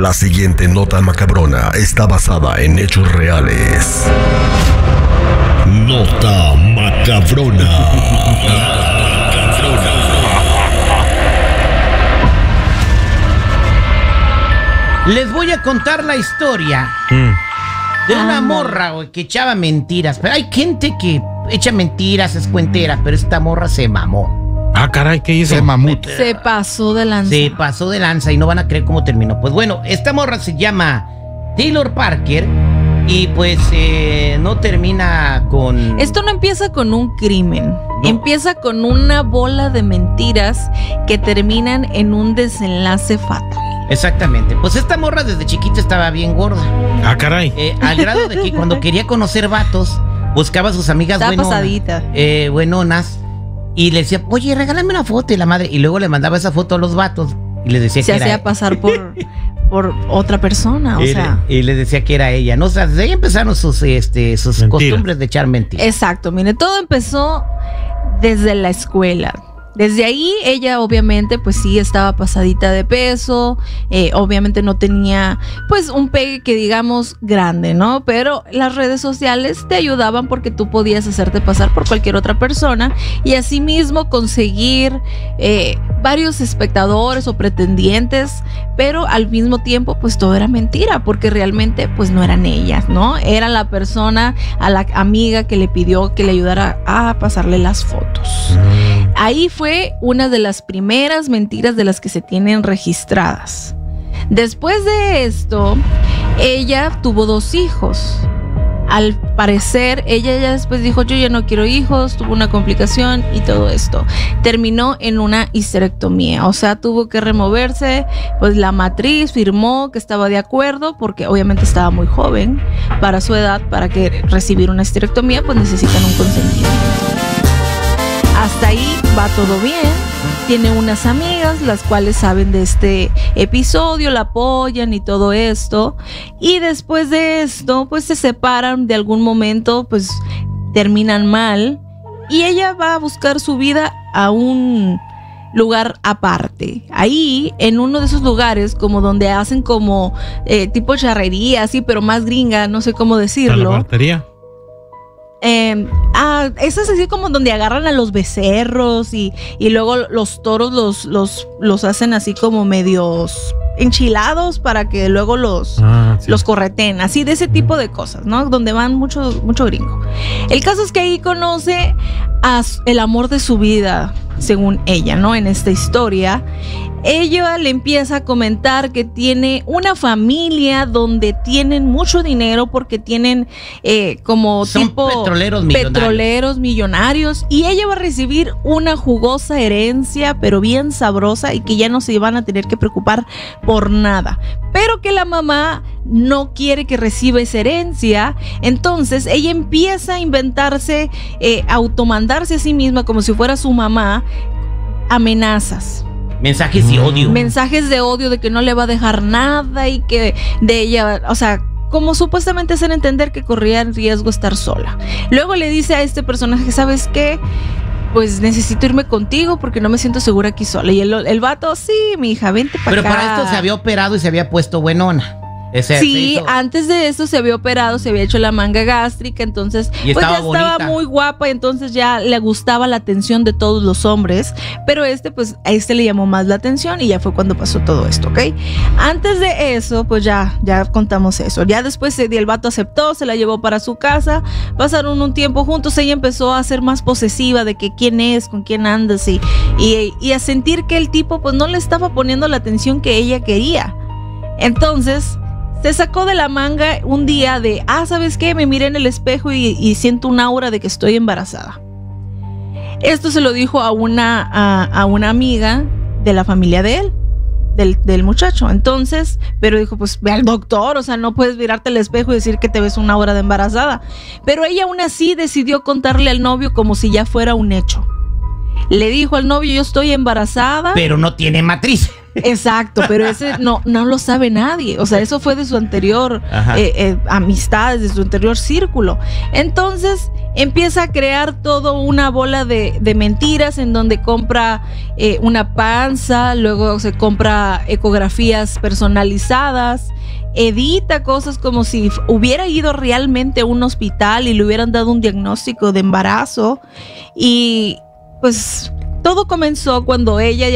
La siguiente nota macabrona está basada en hechos reales. Nota macabrona. Les voy a contar la historia de una morra, güey, que echaba mentiras. Pero hay gente que echa mentiras, es cuentera, pero esta morra se mamó. Ah, caray, ¿qué hizo? Mamut. Se pasó de lanza. Se pasó de lanza y no van a creer cómo terminó. Pues bueno, esta morra se llama Taylor Parker y pues no termina con... Esto no empieza con un crimen. No. Empieza con una bola de mentiras que terminan en un desenlace fatal. Exactamente. Pues esta morra desde chiquita estaba bien gorda. Ah, caray. Al grado de que cuando quería conocer vatos, buscaba a sus amigas Estaba pasadita. buenonas y le decía, oye, regálame una foto, y la madre, y luego le mandaba esa foto a los vatos y les decía Se que era hacía pasar por otra persona, o sea. y le decía que era ella, ¿no? O sea, desde ahí empezaron sus costumbres de echar mentiras. Exacto, mire, todo empezó desde la escuela. Desde ahí ella obviamente pues sí estaba pasadita de peso, obviamente no tenía pues un pegue que digamos grande, ¿no? Pero las redes sociales te ayudaban porque tú podías hacerte pasar por cualquier otra persona y asimismo conseguir varios espectadores o pretendientes, pero al mismo tiempo pues todo era mentira porque realmente pues no eran ellas, ¿no? Era la persona, a la amiga que le pidió que le ayudara a pasarle las fotos. Ahí fue una de las primeras mentiras de las que se tienen registradas. Después de esto, ella tuvo 2 hijos. Al parecer, ella ya después dijo, yo ya no quiero hijos, tuvo una complicación y todo esto. Terminó en una histerectomía, o sea, tuvo que removerse, pues la matriz firmó que estaba de acuerdo, porque obviamente estaba muy joven para su edad, para que recibir una histerectomía, pues necesitan un consentimiento. Hasta ahí va todo bien. Tiene unas amigas las cuales saben de este episodio, la apoyan y todo esto. Y después de esto, pues se separan de algún momento, pues terminan mal. Y ella va a buscar su vida a un lugar aparte. Ahí, en uno de esos lugares, como donde hacen como tipo charrería, así, pero más gringa, no sé cómo decirlo. ¿La partería? Es así como donde agarran a los becerros y luego los toros los hacen así como medios enchilados para que luego los correten, así de ese tipo de cosas, ¿no? Donde van mucho gringo. El caso es que ahí conoce a el amor de su vida, según ella, ¿no? En esta historia, ella le empieza a comentar que tiene una familia donde tienen mucho dinero porque tienen como son tipo petroleros millonarios y ella va a recibir una jugosa herencia, pero bien sabrosa y que ya no se van a tener que preocupar por nada. Pero que la mamá no quiere que reciba esa herencia, entonces ella empieza a inventarse, automandarse a sí misma como si fuera su mamá, amenazas. Mensajes de odio. Mensajes de odio de que no le va a dejar nada y que de ella, o sea, como supuestamente hacer entender que corría en riesgo estar sola. Luego le dice a este personaje, ¿sabes qué? Pues necesito irme contigo porque no me siento segura aquí sola. Y el vato, sí, mi hija, vente para acá. Pero para esto se había operado y se había puesto buenona. Sí, antes de eso se había operado, se había hecho la manga gástrica, entonces y pues ya bonita. Estaba muy guapa, entonces ya le gustaba la atención de todos los hombres, pero pues a este le llamó más la atención y ya fue cuando pasó todo esto, ¿ok? Antes de eso, pues ya contamos eso. Ya después el vato aceptó, se la llevó para su casa, pasaron un tiempo juntos, ella empezó a ser más posesiva de que quién es, con quién andas y a sentir que el tipo pues no le estaba poniendo la atención que ella quería. Entonces se sacó de la manga un día de, ¿sabes qué? Me miré en el espejo y siento un aura de que estoy embarazada. Esto se lo dijo a una amiga de la familia de él, del muchacho. Entonces, pero dijo, pues ve al doctor, o sea, no puedes mirarte al espejo y decir que te ves una aura de embarazada. Pero ella aún así decidió contarle al novio como si ya fuera un hecho. Le dijo al novio, yo estoy embarazada. Pero no tiene matriz. Exacto, pero ese no lo sabe nadie. O sea, eso fue de su anterior amistades, de su anterior círculo. Entonces, empieza a crear todo una bola de mentiras en donde compra una panza, luego se compra ecografías personalizadas, edita cosas como si hubiera ido realmente a un hospital y le hubieran dado un diagnóstico de embarazo. Y pues todo comenzó cuando ella